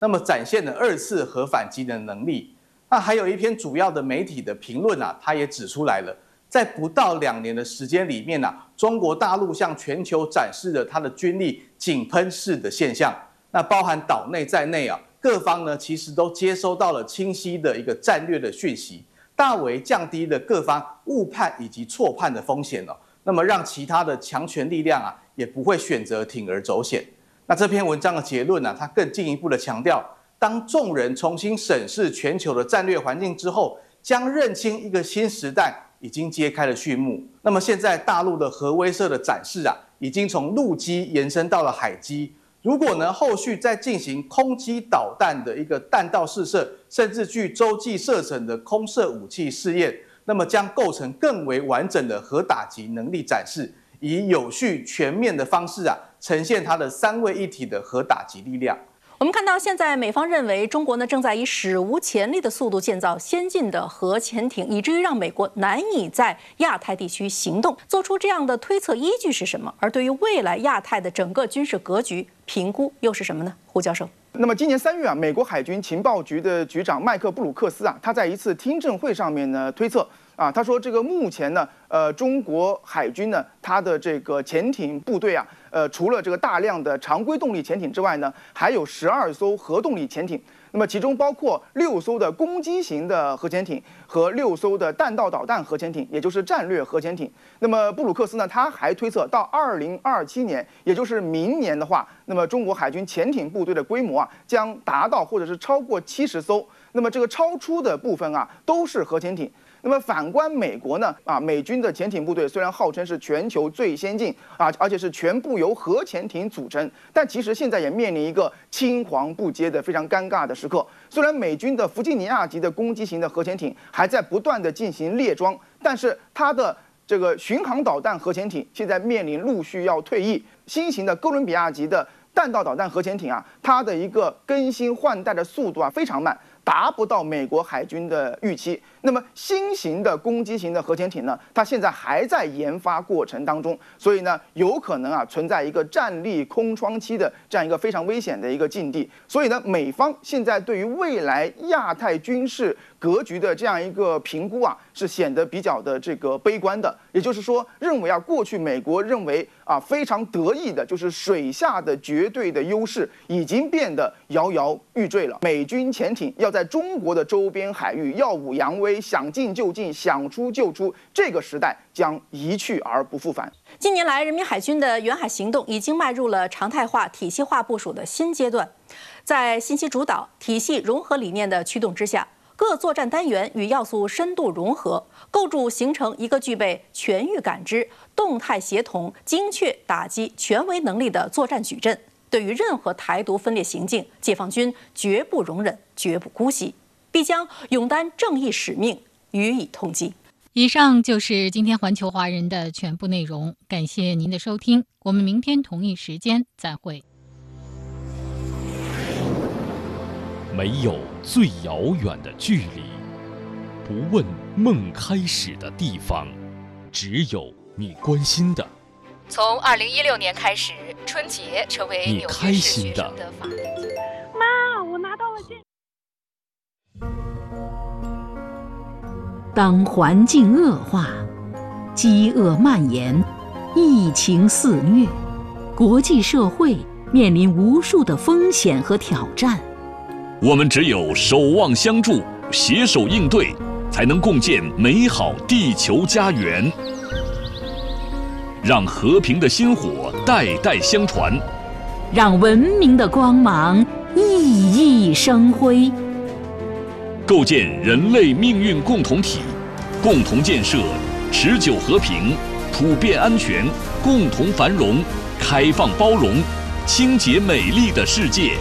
那么展现了2次核反击的能力。那还有一篇主要的媒体的评论啊，它也指出来了，在不到2年的时间里面啊，中国大陆向全球展示了它的军力井喷式的现象。那包含岛内在内啊，各方呢其实都接收到了清晰的一个战略的讯息，大为降低了各方误判以及错判的风险哦。那么让其他的强权力量啊，也不会选择铤而走险。那这篇文章的结论呢，它更进一步的强调，当众人重新审视全球的战略环境之后，将认清一个新时代已经揭开了序幕。那么现在大陆的核威慑的展示啊，已经从陆基延伸到了海基。如果呢后续再进行空基导弹的一个弹道试射，甚至具洲际射程的空射武器试验，那么将构成更为完整的核打击能力展示，以有序全面的方式啊，呈现它的3位一体的核打击力量。 我们看到，现在美方认为中国呢正在以史无前例的速度建造先进的核潜艇，以至于让美国难以在亚太地区行动。做出这样的推测依据是什么？而对于未来亚太的整个军事格局评估又是什么呢？胡教授。 那么今年3月啊，美国海军情报局的局长麦克布鲁克斯啊，他在一次听证会上面呢推测啊，他说这个目前呢，中国海军呢，它的这个潜艇部队啊，除了这个大量的常规动力潜艇之外呢，还有12艘核动力潜艇。那么其中包括6艘的攻击型的核潜艇和6艘的弹道导弹核潜艇，也就是战略核潜艇。那么布鲁克斯呢，他还推测到2027年，也就是明年的话，那么中国海军潜艇部队的规模啊，将达到或者是超过70艘。那么这个超出的部分啊，都是核潜艇。那么反观美国呢，美军的潜艇部队虽然号称是全球最先进啊，而且是全部由核潜艇组成，但其实现在也面临一个青黄不接的非常尴尬的时刻。虽然美军的弗吉尼亚级的攻击型的核潜艇还在不断的进行列装，但是它的这个巡航导弹核潜艇现在面临陆续要退役，新型的哥伦比亚级的弹道导弹核潜艇啊，它的一个更新换代的速度啊非常慢，达不到美国海军的预期。那么新型的攻击型的核潜艇呢，它现在还在研发过程当中，所以呢，有可能啊存在一个战力空窗期的这样一个非常危险的一个境地。所以呢，美方现在对于未来亚太军事格局的这样一个评估啊，是显得比较的这个悲观的。也就是说，认为啊，过去美国认为啊非常得意的就是水下的绝对的优势，已经变得摇摇欲坠了。美军潜艇要在中国的周边海域耀武扬威，想进就进，想出就出，这个时代将一去而不复返。 近年来，人民海军的远海行动已经迈入了常态化、体系化部署的新阶段。在信息主导、体系融合理念的驱动之下，各作战单元与要素深度融合，构筑形成一个具备全域感知、动态协同、精确打击权威能力的作战矩阵。对于任何台独分裂行径，解放军绝不容忍，绝不姑息，必将勇担正义使命，予以痛击。 以上就是今天环球华人的全部内容，感谢您的收听，我们明天同一时间再会。 没有最遥远的距离，不问梦开始的地方，只有你关心的。 从2016年开始，春节成为纽约市学生的法定节日。 妈，我拿到了这。 当环境恶化、饥饿蔓延、疫情肆虐，国际社会面临无数的风险和挑战。 我们只有守望相助，携手应对，才能共建美好地球家园。让和平的薪火代代相传， 让文明的光芒熠熠生辉。 构建人类命运共同体，共同建设持久和平、普遍安全、共同繁荣、开放包容、清洁美丽的世界。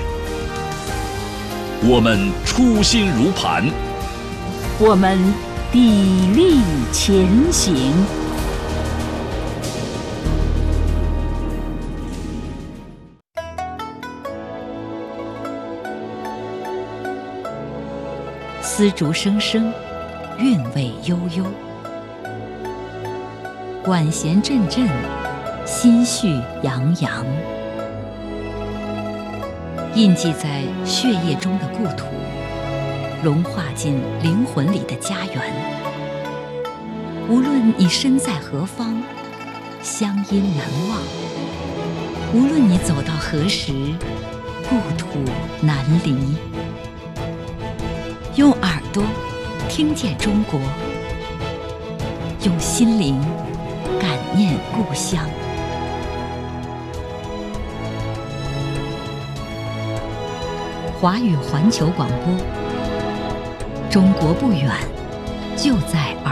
我们初心如磐， 我们砥砺前行。丝竹声声，韵味悠悠，管弦阵阵，心绪洋洋。 印记在血液中的故土，融化进灵魂里的家园。无论你身在何方，乡音难忘；无论你走到何时，故土难离。用耳朵听见中国，用心灵感念故乡。华语环球广播，中国不远，就在耳